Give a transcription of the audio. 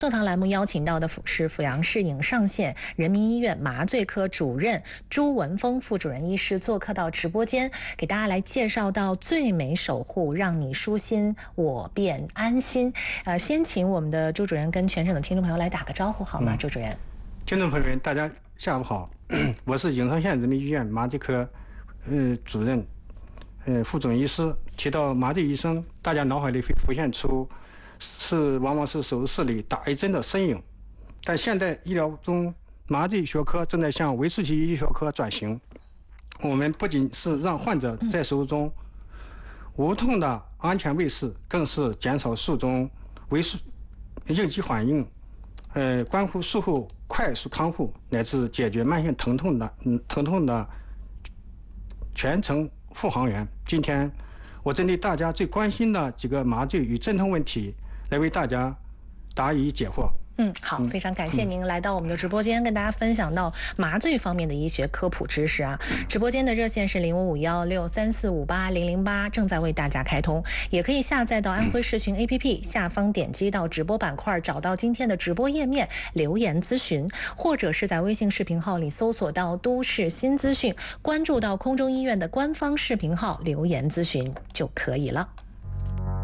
座堂栏目邀请到的是阜阳市颍上县人民医院麻醉科主任朱文峰副主任医师做客到直播间，给大家来介绍到最美守护，让你舒心，我便安心。先请我们的朱主任跟全省的听众朋友来打个招呼好吗？朱主任， 听众朋友们，大家下午好，我是颍上县人民医院麻醉科主任副主任医师。提到麻醉医生，大家脑海里会浮现出往往是手术室里打一针的身影，但现代医疗中，麻醉学科正在向围术期医学科转型。我们不仅是让患者在手术中无痛的安全卫士，更是减少术中应激反应，关乎术后快速康复乃至解决慢性疼痛的全程护航员。今天我针对大家最关心的几个麻醉与镇痛问题来为大家答疑解惑。 好，非常感谢您来到我们的直播间，跟大家分享到麻醉方面的医学科普知识啊。直播间的热线是055163458008，正在为大家开通，也可以下载到安徽视讯 APP， 下方点击到直播板块，找到今天的直播页面留言咨询，或者是在微信视频号里搜索到都市新资讯，关注到空中医院的官方视频号留言咨询就可以了。